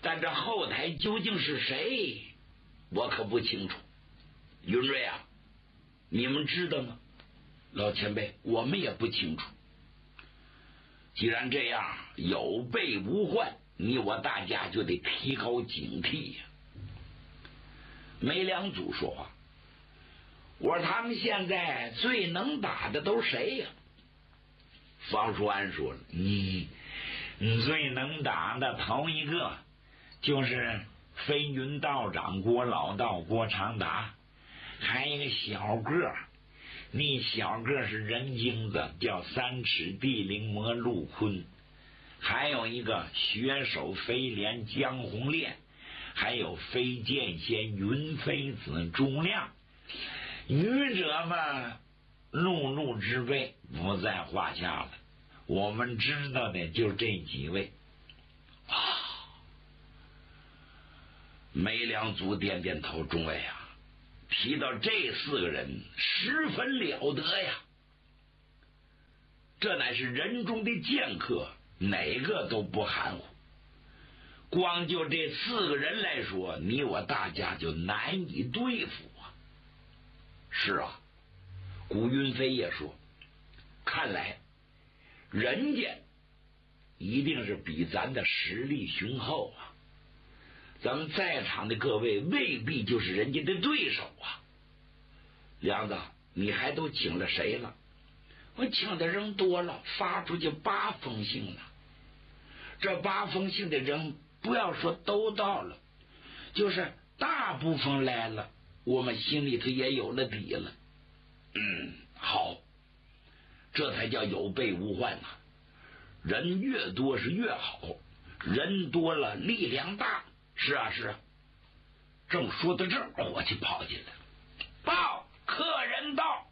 但这后台究竟是谁，我可不清楚。云瑞啊，你们知道吗？老前辈，我们也不清楚。既然这样，有备无患，你我大家就得提高警惕呀。梅良祖说话，我说他们现在最能打的都是谁呀？方叔安说了，你最能打的头一个就是飞云道长郭老道郭长达，还有一个小个儿，那小个是人精子，叫三尺地灵魔陆坤，还有一个血手飞廉江红烈，还有飞剑仙云飞子朱亮，愚者嘛，碌碌之辈不在话下了。我们知道的就这几位。梅良祖点点头，众位啊，提到这四个人十分了得呀，这乃是人中的剑客，哪个都不含糊。光就这四个人来说，你我大家就难以对付啊。是啊，古云飞也说，看来人家一定是比咱的实力雄厚啊，咱们在场的各位未必就是人家的对手啊。梁子，你还都请了谁了？我请的人多了，发出去8封信了。这8封信的人，不要说都到了，就是大部分来了，我们心里头也有了底了。好，这才叫有备无患啊。人越多是越好，人多了力量大。是啊是啊，正说到这儿，伙计跑进来，报客人到。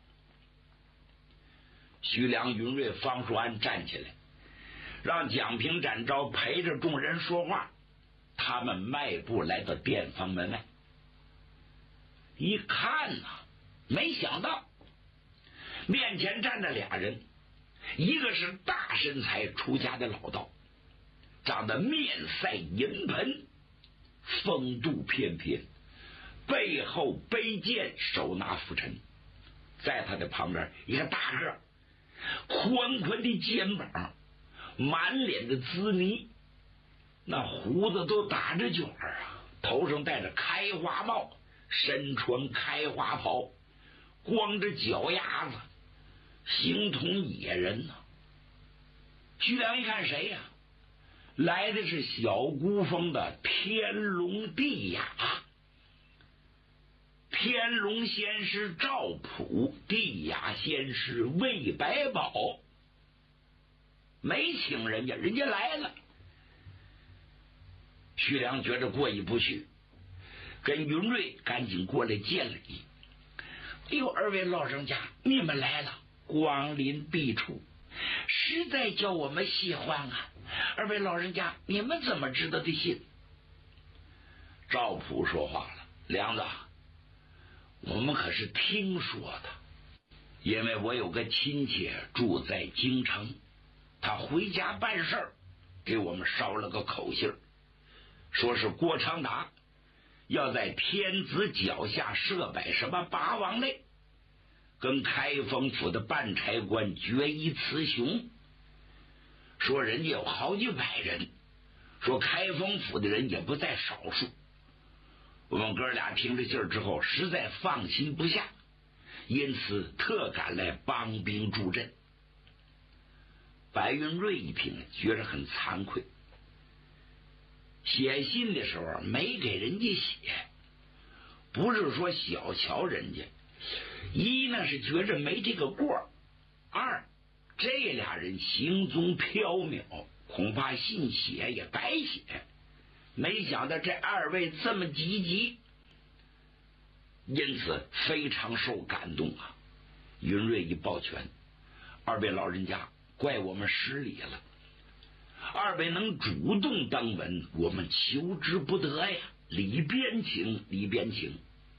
徐良、云瑞、方叔安站起来，让蒋平、展昭陪着众人说话。他们迈步来到店房门外，一看啊，没想到面前站着俩人，一个是大身材出家的老道，长得面赛银盆，风度翩翩，背后背剑，手拿拂尘。在他的旁边一个大个宽宽的肩膀，满脸的滋泥，那胡子都打着卷啊，头上戴着开花帽，身穿开花袍，光着脚丫子，形同野人呢。徐良一看谁呀？来的是小孤峰的天龙地雅，天龙仙师赵普，地雅仙师魏百宝。没请人家，人家来了。徐良觉着过意不去，跟云瑞赶紧过来见礼。哎呦，二位老人家，你们来了，光临敝处，实在叫我们喜欢啊。二位老人家，你们怎么知道的信？赵普说话了，梁子，我们可是听说的，因为我有个亲戚住在京城，他回家办事儿，给我们捎了个口信，说是郭长达要在天子脚下设摆什么八王类，跟开封府的办差官决一雌雄，说人家有好几百人，说开封府的人也不在少数。我们哥俩听这信儿之后，实在放心不下，因此特赶来帮兵助阵。白云瑞一听，觉得很惭愧，写信的时候没给人家写，不是说小瞧人家，一呢是觉着没这个过，二这俩人行踪缥缈，恐怕信写也白写。没想到这二位这么积极，因此非常受感动啊。云瑞一抱拳，二位老人家怪我们失礼了，二位能主动登门，我们求之不得呀，里边请，里边请。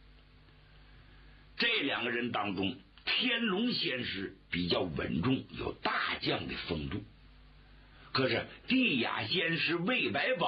这两个人当中，天龙仙师比较稳重，有大将的风度，可是地雅仙师魏百宝